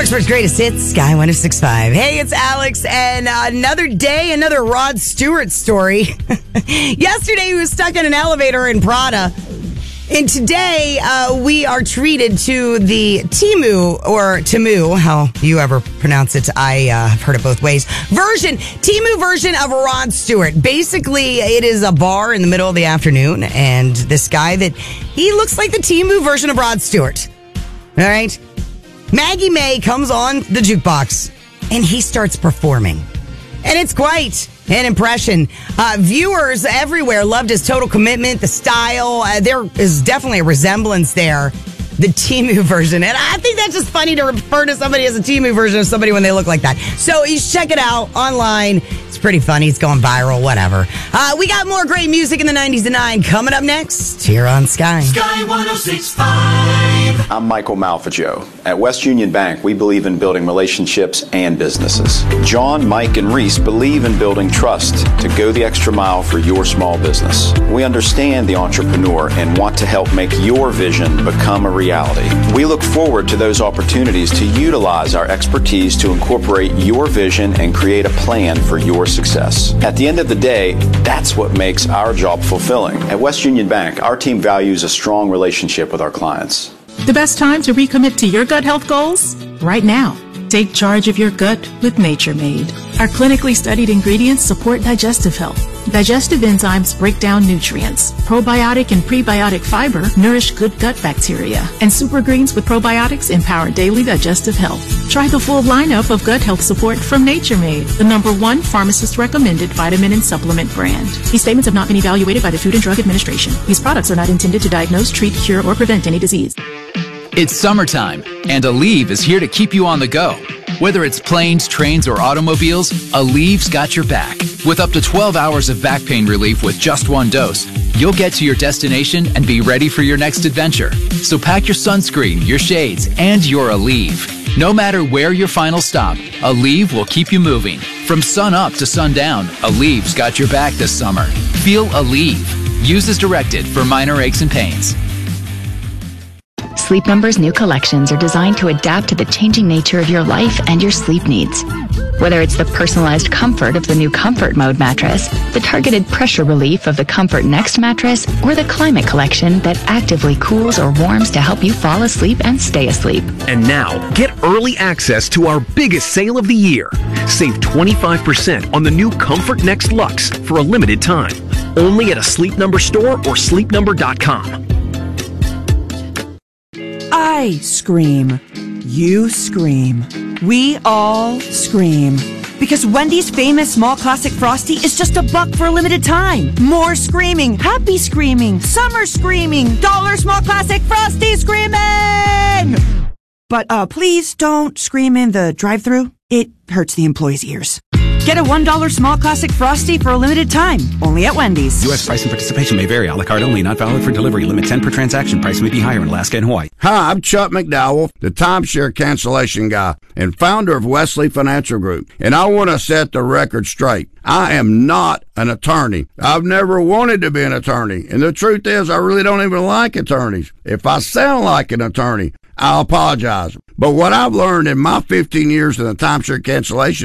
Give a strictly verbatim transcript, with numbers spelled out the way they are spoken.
Clarksburg's greatest hits, Sky one oh six point five. Hey, it's Alex, and another day, another Rod Stewart story. Yesterday, he was stuck in an elevator in Prada. And today, uh, we are treated to the Temu, or Temu, how you ever pronounce it. I uh, have heard it both ways. Version, Temu version of Rod Stewart. Basically, it is a bar in the middle of the afternoon, and this guy that, he looks like the Temu version of Rod Stewart. All right? Maggie May comes on the jukebox, and he starts performing. And it's quite an impression. Uh, viewers everywhere loved his total commitment, the style. Uh, there is definitely a resemblance there. The Temu version. And I think that's just funny to refer to somebody as a Temu version of somebody when they look like that. So you should check it out online. It's pretty funny. It's going viral, whatever. Uh, we got more great music in the nineties and nine coming up next here on Sky. Sky one oh six point five. I'm Michael Malfaggio. At West Union Bank, we believe in building relationships and businesses. John, Mike, and Reese believe in building trust to go the extra mile for your small business. We understand the entrepreneur and want to help make your vision become a reality. We look forward to those opportunities to utilize our expertise to incorporate your vision and create a plan for your success. At the end of the day, that's what makes our job fulfilling. At West Union Bank, our team values a strong relationship with our clients. The best time to recommit to your gut health goals? Right now. Take charge of your gut with Nature Made. Our clinically studied ingredients support digestive health. Digestive enzymes break down nutrients. Probiotic and prebiotic fiber nourish good gut bacteria. And super greens with probiotics empower daily digestive health. Try the full lineup of gut health support from Nature Made, the number one pharmacist-recommended vitamin and supplement brand. These statements have not been evaluated by the Food and Drug Administration. These products are not intended to diagnose, treat, cure, or prevent any disease. It's summertime, and Aleve is here to keep you on the go. Whether it's planes, trains, or automobiles, Aleve's got your back. With up to twelve hours of back pain relief with just one dose, you'll get to your destination and be ready for your next adventure. So pack your sunscreen, your shades, and your Aleve. No matter where your final stop, Aleve will keep you moving. From sun up to sundown, Aleve's got your back this summer. Feel Aleve. Use as directed for minor aches and pains. Sleep Number's new collections are designed to adapt to the changing nature of your life and your sleep needs. Whether it's the personalized comfort of the new Comfort Mode mattress, the targeted pressure relief of the Comfort Next mattress, or the Climate Collection that actively cools or warms to help you fall asleep and stay asleep. And now, get early access to our biggest sale of the year. Save twenty-five percent on the new Comfort Next Luxe for a limited time. Only at a Sleep Number store or sleep number dot com. I scream. You scream. We all scream. Because Wendy's famous small classic Frosty is just a buck for a limited time. More screaming, happy screaming, summer screaming, dollar small classic Frosty screaming! But uh, please don't scream in the drive-thru. It hurts the employees' ears. Get a one dollar small classic Frosty for a limited time. Only at Wendy's. U S price and participation may vary. A la carte only. Not valid for delivery. Limit ten per transaction. Price may be higher in Alaska and Hawaii. Hi, I'm Chuck McDowell, the timeshare cancellation guy and founder of Wesley Financial Group. And I want to set the record straight. I am not an attorney. I've never wanted to be an attorney. And the truth is, I really don't even like attorneys. If I sound like an attorney, I apologize. But what I've learned in my fifteen years in the timeshare cancellation